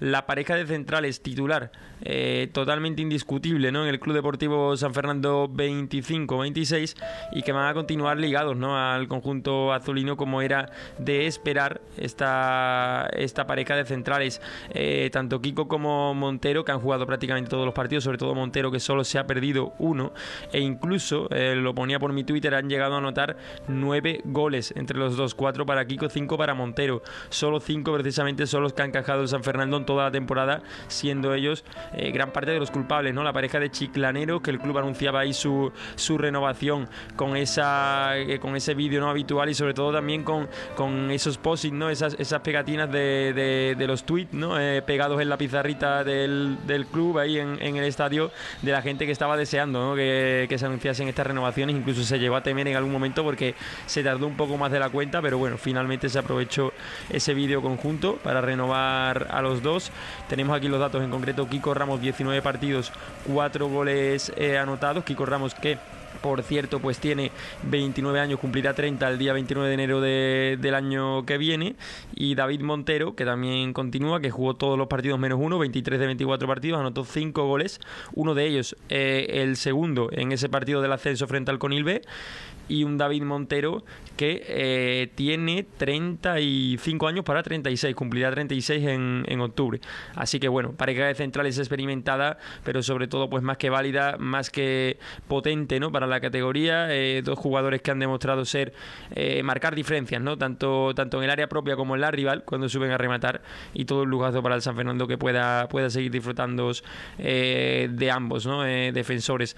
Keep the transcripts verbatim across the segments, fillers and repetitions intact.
la pareja de centrales titular eh, totalmente indiscutible, ¿no?, en el Club Deportivo San Fernando veinticinco veintiséis, y que van a continuar ligados, ¿no?, al conjunto azulino, como era de esperar esta, esta pareja de centrales. Eh, tanto Kiko como Montero, que han jugado prácticamente todos los partidos, sobre todo Montero, que solo se ha perdido uno, e incluso, eh, lo ponía por mi Twitter, han llegado a anotar nueve goles entre los dos, cuatro para Kiko, cinco para Montero. Solo cinco precisamente son los que han encajado el San Fernando en toda la temporada, siendo ellos eh, gran parte de los culpables, ¿no? La pareja de Chiclanero, que el club anunciaba ahí su, su renovación con esa eh, con ese vídeo no habitual, y sobre todo también con, con esos posits, ¿no?, esas, esas pegatinas de, de, de los tweets, ¿no?, eh, pegados en la pizarrita del, del club ahí en, en el estadio, de la gente que estaba deseando, ¿no?, que, que se anunciasen estas renovaciones. Incluso se llegó a temer en algún momento porque se tardó un poco más de la cuenta, pero bueno, finalmente se aprovechó ese vídeo conjunto para renovar a los dos. Tenemos aquí los datos en concreto: Kiko Ramos, diecinueve partidos, cuatro goles eh, anotados. Kiko Ramos, que por cierto pues tiene veintinueve años, cumplirá treinta el día veintinueve de enero de, del año que viene. Y David Montero, que también continúa, que jugó todos los partidos menos uno, veintitrés de veinticuatro partidos, anotó cinco goles, uno de ellos eh, el segundo en ese partido del ascenso frente al Conilve. Y un David Montero que eh, tiene treinta y cinco años para treinta y seis, cumplirá treinta y seis en, en octubre. Así que bueno, pareja de centrales experimentada, pero sobre todo pues más que válida, más que potente, ¿no?, para la categoría. Eh, dos jugadores que han demostrado ser eh, marcar diferencias, ¿no?, tanto, tanto en el área propia como en la rival cuando suben a rematar, y todo un lujazo para el San Fernando que pueda, pueda seguir disfrutando eh, de ambos, ¿no?, eh, defensores.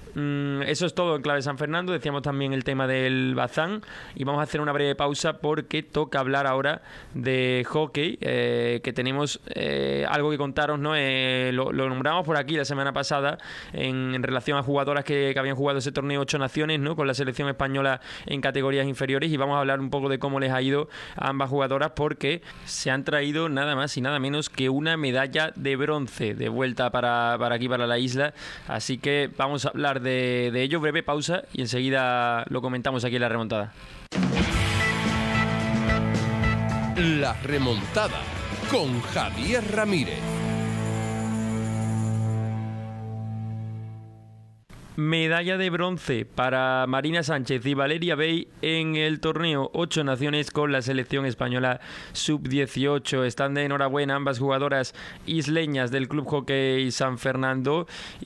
Eso es todo en clave San Fernando. Decíamos también el tema del Bazán, y vamos a hacer una breve pausa porque toca hablar ahora de hockey, eh, que tenemos eh, algo que contaros, ¿no? Eh, lo, lo nombramos por aquí la semana pasada en, en relación a jugadoras que, que habían jugado ese torneo Ocho Naciones, ¿no?, con la selección española en categorías inferiores, y vamos a hablar un poco de cómo les ha ido a ambas jugadoras, porque se han traído nada más y nada menos que una medalla de bronce de vuelta para, para aquí, para la isla. Así que vamos a hablar de De, de ello, breve pausa, y enseguida lo comentamos aquí en La Remontada. La Remontada con Javier Ramírez. Medalla de bronce para Marina Sánchez y Valeria Bey en el torneo Ocho Naciones con la selección española sub dieciocho. Están de enhorabuena ambas jugadoras isleñas del Club Hockey San Fernando,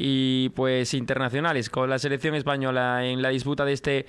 y pues internacionales con la selección española en la disputa de este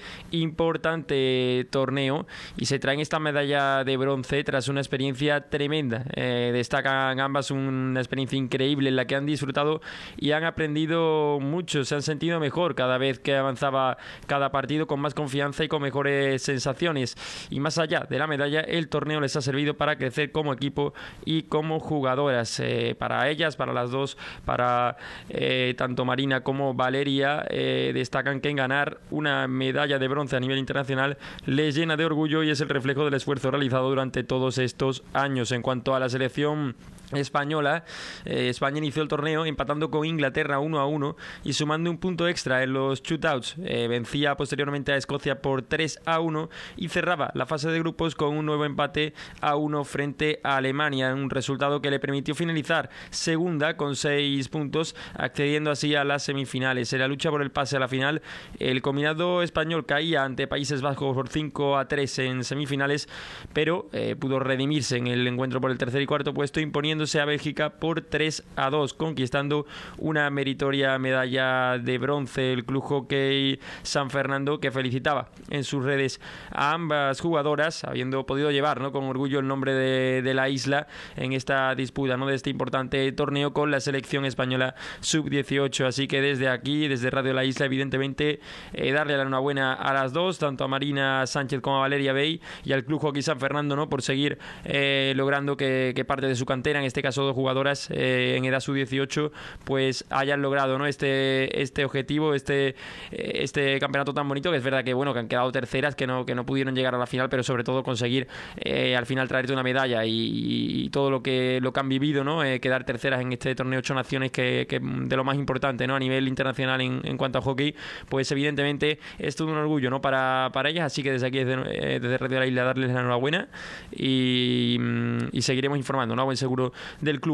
importante torneo, y se traen esta medalla de bronce tras una experiencia tremenda. Eh, destacan ambas una experiencia increíble en la que han disfrutado y han aprendido mucho, se han sentido mejor cada vez que avanzaba cada partido, con más confianza y con mejores sensaciones. Y más allá de la medalla, el torneo les ha servido para crecer como equipo y como jugadoras. Eh, para ellas, para las dos, para eh, tanto Marina como Valeria, eh, destacan que en ganar una medalla de bronce a nivel internacional les llena de orgullo y es el reflejo del esfuerzo realizado durante todos estos años. En cuanto a la selección española, eh, España inició el torneo empatando con Inglaterra uno a uno y sumando un punto extra en los shootouts. Eh, vencía posteriormente a Escocia por tres a uno y cerraba la fase de grupos con un nuevo empate a uno frente a Alemania, un resultado que le permitió finalizar segunda con seis puntos, accediendo así a las semifinales. En la lucha por el pase a la final, el combinado español caía ante Países Bajos por cinco a tres en semifinales, pero eh, pudo redimirse en el encuentro por el tercer y cuarto puesto, imponiéndose a Bélgica por tres a dos, conquistando una meritoria medalla de bronce. El Club Hockey San Fernando, que felicitaba en sus redes a ambas jugadoras, habiendo podido llevar, ¿no?, con orgullo el nombre de, de la isla en esta disputa, ¿no?, de este importante torneo con la selección española sub dieciocho. Así que desde aquí, desde Radio La Isla, evidentemente eh, darle la enhorabuena a las dos, tanto a Marina Sánchez como a Valeria Bey, y al Club Hockey San Fernando, ¿no?, por seguir eh, logrando que, que parte de su cantera, en este caso dos jugadoras eh, en edad sub dieciocho, pues hayan logrado, ¿no?, este, este objetivo, este, este campeonato tan bonito, que es verdad que bueno, que han quedado terceras, que no, que no pudieron llegar a la final, pero sobre todo conseguir eh, al final traerte una medalla y, y todo lo que, lo que han vivido, ¿no?, eh, quedar terceras en este torneo Ocho Naciones, que, que de lo más importante, ¿no?, a nivel internacional en, en cuanto a hockey, pues evidentemente es todo un orgullo, ¿no?, para, para ellas. Así que desde aquí, desde, desde Radio La Isla, darles la enhorabuena y, y seguiremos informando, ¿no?, a buen seguro del Club